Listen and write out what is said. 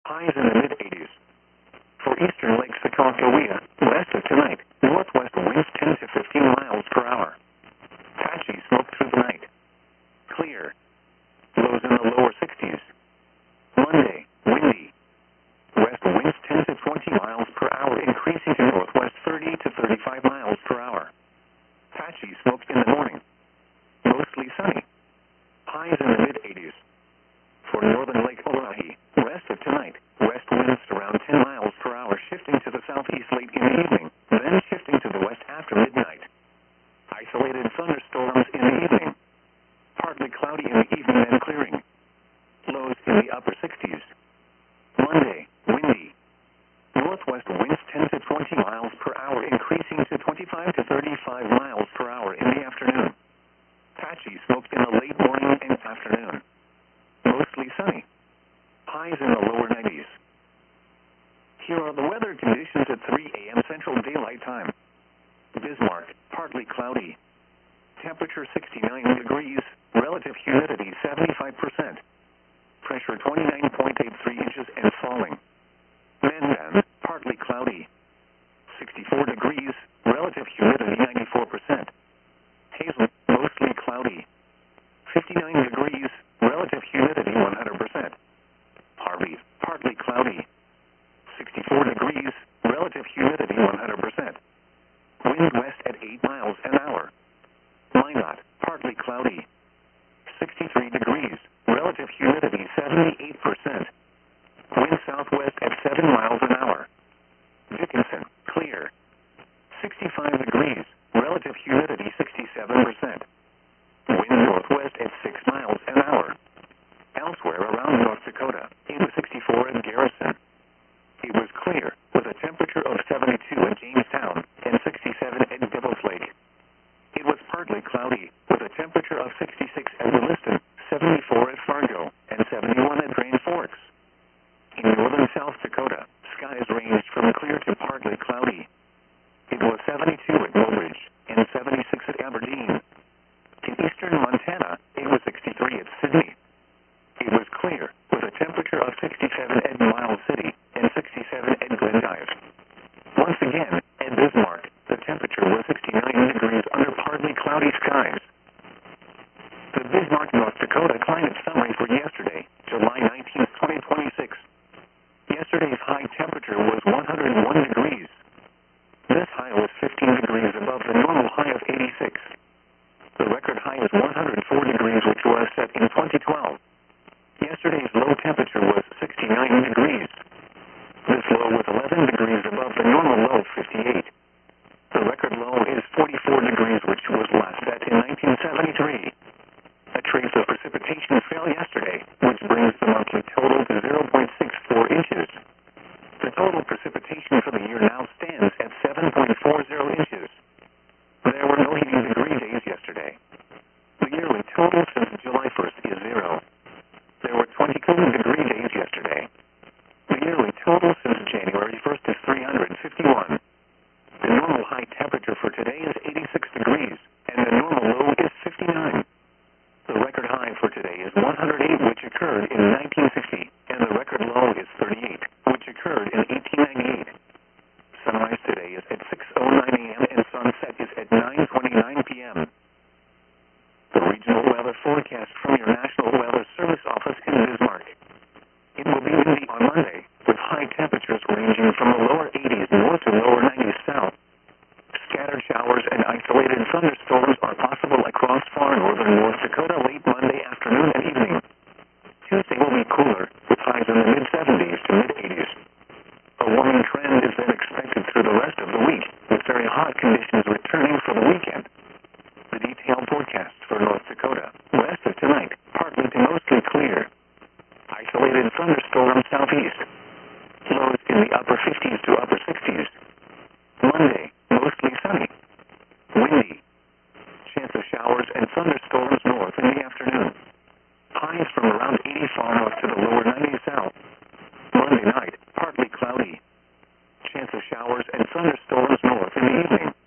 Highs in the mid-80s. For eastern Lake Sakakawea, west of tonight, northwest winds 10 to 15 miles per hour. Patchy smoke through the night. Clear. Lows in the lower 60s. Monday, windy. West winds 10 to 20 miles per hour, increasing to northwest 30 to 35 miles per hour. Patchy smoke in the morning. Mostly sunny. Highs in the mid-80s. For northern Lake Oahe, west of tonight, west winds around 10 miles per hour, shifting to the southeast late in the evening, then shifting to the west after midnight. Isolated thunderstorms in the evening. Partly cloudy in the evening, then clearing. Lows in the upper 60s. Monday, windy. Northwest winds 10 to 20 miles per hour, increasing to 25 to 35 miles per hour in the afternoon. Patchy smoke in the late morning and afternoon. Mostly sunny. Highs in the lower 90s. Here are the weather conditions at 3 a.m. Central Daylight Time. Bismarck, partly cloudy. Temperature 69 degrees, relative humidity 75%. Pressure 29.83 inches and falling. Mandan, partly cloudy. 64 degrees, relative humidity 94%. Hazel, mostly cloudy. 59 degrees, relative humidity 100%. Harvey, partly cloudy. 64 degrees, relative humidity 100%. Wind west at 8 miles an hour. Minot, partly cloudy. 63 degrees, relative humidity 78%. Wind southwest at 7 miles an hour. Dickinson, clear. 65 degrees, relative humidity 67%. Wind northwest at 6 miles an hour. Elsewhere around North Dakota, it was 64 at Garrison. It was clear, with a temperature of 72 at Jamestown and 67 at Devils Lake. It was partly cloudy, with a temperature of 66 at Williston, 74 at Fargo, and 71 at Grand Forks. In northern South Dakota, skies ranged from clear to partly cloudy. It was 72 at Woolridge and 76 at Aberdeen. In eastern Montana, it was 63 at Sydney. It was clear, with a temperature of 67 at Miles City and 67 at Glendive. Once again, at Bismarck, the temperature was 69 degrees under partly cloudy skies. The Bismarck, North Dakota climate summary for yesterday, July 19, 2026. Yesterday's high temperature was 101 degrees. This high was 15 degrees above the normal high of 86. The record high is 104 degrees, which was set in 2012. Yesterday's low temperature was 69 degrees. This low was 11 degrees above the normal low of 58. The record low is 44 degrees, which was last set in 1973. A trace of precipitation fell yesterday, which brings the monthly total to 0.64 inches. The total precipitation for the year now stands at 7.40 inches. There were no heating degree days yesterday. The yearly total since July 1st is 0. There were 20 cooling degree days yesterday. The yearly total since January 1st is 351. The normal high temperature for today is 86 degrees, and the normal low is 59. The record high for today is 108, which occurred in 1950, and the record low is 38, which occurred in 1898. Sunrise today is at 6:09 a.m. and sunset is at 9:29 p.m. The regional weather forecast from your National Weather Service office in Bismarck. It will be windy on Monday, with high temperatures ranging from the lower 80s north to lower 90s south. Scattered showers and isolated thunderstorms are possible across far northern North Dakota late Monday afternoon and evening. Tuesday will be cooler, with highs in the mid-70s to mid-80s. A warming trend is then expected through the rest of the week, with very hot conditions returning for the weekend. The detailed forecast for North Dakota, west of tonight, partly to mostly clear. Isolated thunderstorms southeast. Lows in the upper 50s to upper 60s. Monday, mostly sunny. Windy. Chance of showers and thunderstorms north in the afternoon. Highs from around 80 far north to the lower 90 south. Monday night, partly cloudy. Chance of showers and thunderstorms north in the evening.